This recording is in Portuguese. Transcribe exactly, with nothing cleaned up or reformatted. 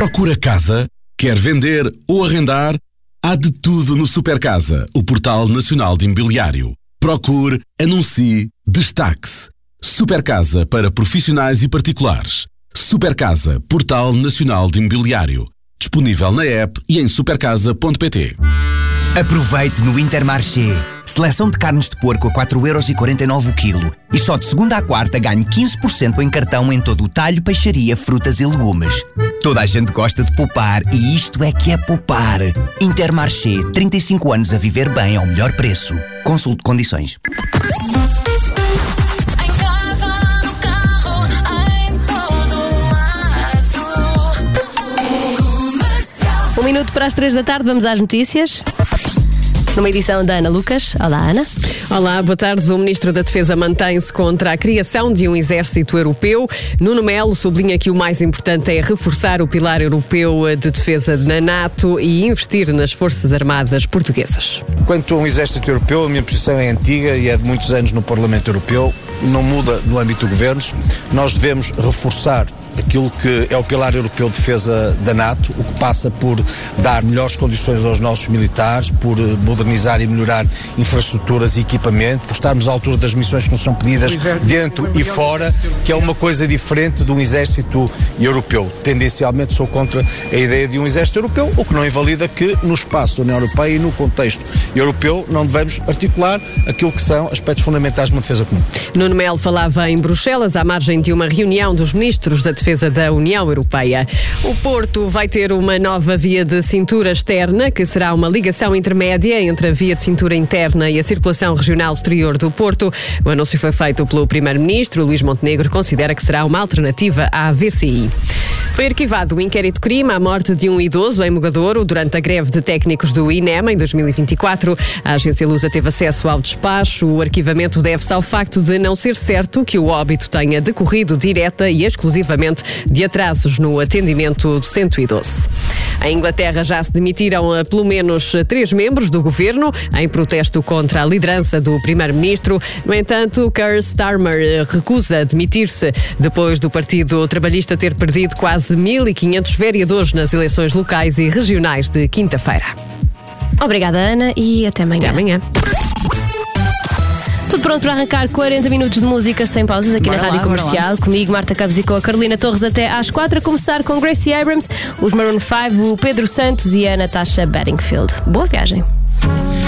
Procura casa? Quer vender ou arrendar? Há de tudo no Supercasa, o portal nacional de imobiliário. Procure, anuncie, destaque-se. Supercasa para profissionais e particulares. Supercasa, portal nacional de imobiliário. Disponível na app e em supercasa ponto pt. Aproveite no Intermarché. Seleção de carnes de porco a quatro euros e quarenta e nove o quilo. E só de segunda à quarta ganhe quinze por cento em cartão em todo o talho, peixaria, frutas e legumes. Toda a gente gosta de poupar e isto é que é poupar. Intermarché, trinta e cinco anos a viver bem ao melhor preço. Consulte condições. Um minuto para as três da tarde, vamos às notícias. Numa edição da Ana Lucas. Olá, Ana. Olá, boa tarde. O Ministro da Defesa mantém-se contra a criação de um exército europeu. Nuno Melo sublinha que o mais importante é reforçar o pilar europeu de defesa na NATO e investir nas Forças Armadas portuguesas. Quanto a um exército europeu, a minha posição é antiga e é de muitos anos no Parlamento Europeu. Não muda no âmbito do governo. Nós devemos reforçar aquilo que é o pilar europeu de defesa da NATO, o que passa por dar melhores condições aos nossos militares, por modernizar e melhorar infraestruturas e equipamento, por estarmos à altura das missões que nos são pedidas dentro e fora, que é uma coisa diferente de um exército europeu. Tendencialmente sou contra a ideia de um exército europeu, o que não invalida que no espaço da União Europeia e no contexto europeu não devemos articular aquilo que são aspectos fundamentais de uma defesa comum. Nuno Melo falava em Bruxelas à margem de uma reunião dos ministros da Defesa da União Europeia. O Porto vai ter uma nova via de cintura externa, que será uma ligação intermédia entre a via de cintura interna e a circulação regional exterior do Porto. O anúncio foi feito pelo Primeiro-Ministro. Luís Montenegro considera que será uma alternativa à V C I. Foi arquivado o inquérito-crime à morte de um idoso em Mogadouro durante a greve de técnicos do I N E M em dois mil e vinte e quatro. A agência Lusa teve acesso ao despacho. O arquivamento deve-se ao facto de não ser certo que o óbito tenha decorrido direta e exclusivamente de atrasos no atendimento do cento e doze. Em Inglaterra já se demitiram pelo menos três membros do governo em protesto contra a liderança do primeiro-ministro. No entanto, Keir Starmer recusa demitir-se depois do Partido Trabalhista ter perdido quase mil e quinhentos vereadores nas eleições locais e regionais de quinta-feira. Obrigada, Ana, e até amanhã. Até amanhã. Tudo pronto para arrancar quarenta minutos de música sem pausas aqui bora na Rádio lá, Comercial. Comigo, Marta Campos, e com a Carolina Torres até às quatro, a começar com Gracie Abrams, os Maroon cinco, o Pedro Santos e a Natasha Bedingfield. Boa viagem.